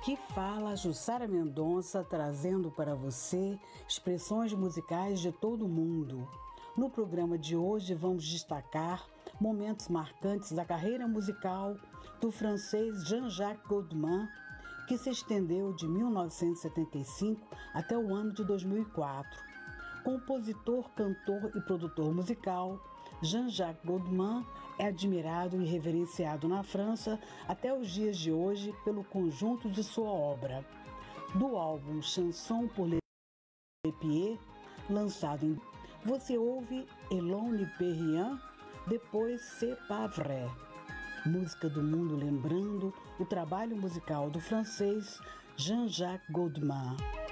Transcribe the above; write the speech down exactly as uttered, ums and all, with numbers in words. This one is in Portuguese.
Aqui fala Jussara Mendonça, trazendo para você expressões musicais de todo o mundo. No programa de hoje vamos destacar momentos marcantes da carreira musical do francês Jean-Jacques Goldman, que se estendeu de mil novecentos e setenta e cinco até o ano de dois mil e quatro. Compositor, cantor e produtor musical, Jean-Jacques Goldman é admirado e reverenciado na França até os dias de hoje pelo conjunto de sua obra. Do álbum Chanson pour les pieds, lançado em... Você ouve Elon ne peut rien, depois C'est pas vrai. Música do mundo lembrando o trabalho musical do francês Jean-Jacques Goldman.